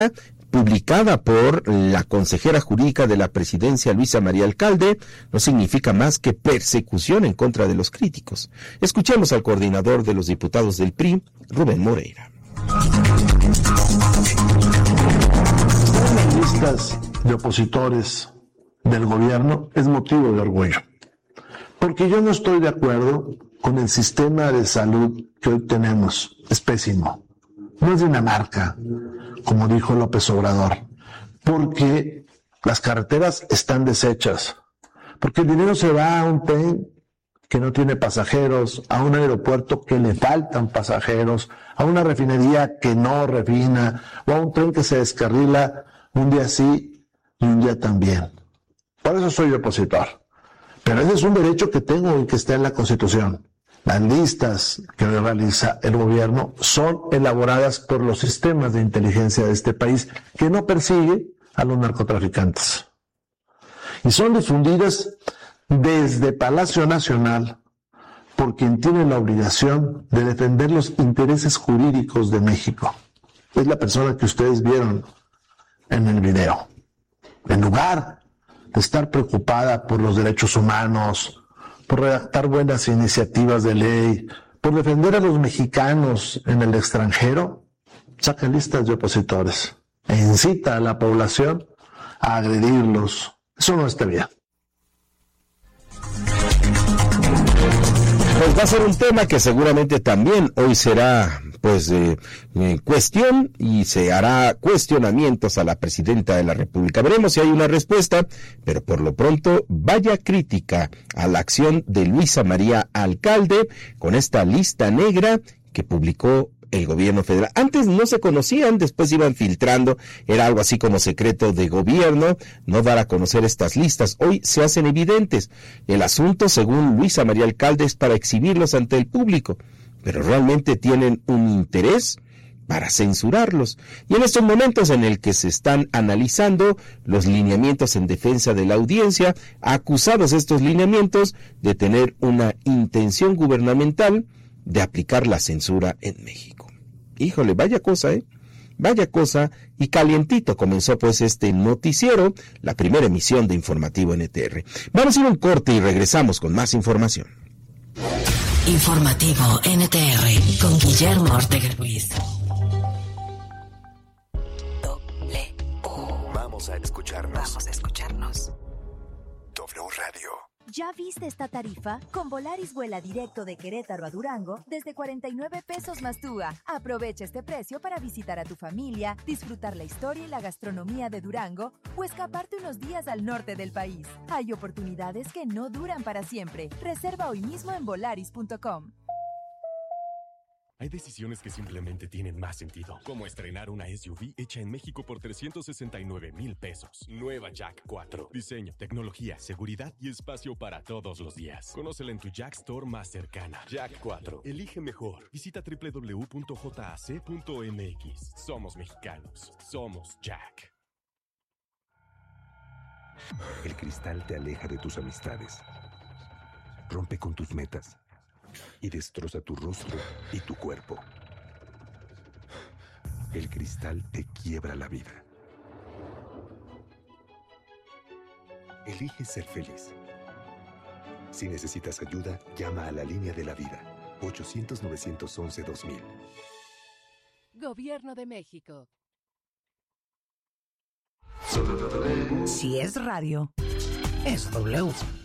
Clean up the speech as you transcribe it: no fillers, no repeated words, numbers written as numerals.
publicada por la consejera jurídica de la presidencia, Luisa María Alcalde, no significa más que persecución en contra de los críticos. Escuchemos al coordinador de los diputados del PRI, Rubén Moreira. Las listas de opositores del gobierno es motivo de orgullo, porque yo no estoy de acuerdo con el sistema de salud que hoy tenemos. Es pésimo. No es Dinamarca, como dijo López Obrador, porque las carreteras están deshechas, porque el dinero se va a un tren que no tiene pasajeros, a un aeropuerto que le faltan pasajeros, a una refinería que no refina, o a un tren que se descarrila un día sí y un día también. Por eso soy opositor. Pero ese es un derecho que tengo y que está en la Constitución. Las listas que realiza el gobierno son elaboradas por los sistemas de inteligencia de este país, que no persigue a los narcotraficantes. Y son difundidas desde Palacio Nacional por quien tiene la obligación de defender los intereses jurídicos de México. Es la persona que ustedes vieron en el video. En lugar de estar preocupada por los derechos humanos, por redactar buenas iniciativas de ley, por defender a los mexicanos en el extranjero, saca listas de opositores e incita a la población a agredirlos. Eso no está bien. Pues va a ser un tema que seguramente también hoy será cuestión y se hará cuestionamientos a la presidenta de la República. Veremos si hay una respuesta, pero por lo pronto vaya crítica a la acción de Luisa María Alcalde con esta lista negra que publicó el gobierno federal. Antes no se conocían, después iban filtrando, era algo así como secreto de gobierno, no dar a conocer estas listas. Hoy se hacen evidentes. El asunto, según Luisa María Alcalde, es para exhibirlos ante el público, pero realmente tienen un interés para censurarlos. Y en estos momentos en el que se están analizando los lineamientos en defensa de la audiencia, acusados estos lineamientos de tener una intención gubernamental de aplicar la censura en México. Híjole, vaya cosa, vaya cosa, y calientito comenzó pues este noticiero, la primera emisión de Informativo NTR. Vamos a ir a un corte y regresamos con más información. Informativo NTR con Guillermo Ortega Ruiz. Vamos a escucharnos. W Radio. ¿Ya viste esta tarifa? Con Volaris vuela directo de Querétaro a Durango desde 49 pesos más TUA. Aprovecha este precio para visitar a tu familia, disfrutar la historia y la gastronomía de Durango o escaparte unos días al norte del país. Hay oportunidades que no duran para siempre. Reserva hoy mismo en volaris.com. Hay decisiones que simplemente tienen más sentido, como estrenar una SUV hecha en México por 369,000 pesos. Nueva Jack 4. Diseño, tecnología, seguridad y espacio para todos los días. Conócela en tu Jack Store más cercana. Jack 4. Elige mejor. Visita www.jac.mx. Somos mexicanos. Somos Jack. El cristal te aleja de tus amistades. Rompe con tus metas. Y destroza tu rostro y tu cuerpo. El cristal te quiebra la vida. Elige ser feliz. Si necesitas ayuda, llama a la línea de la vida. 800-911-2000. Gobierno de México. Si es radio, es W.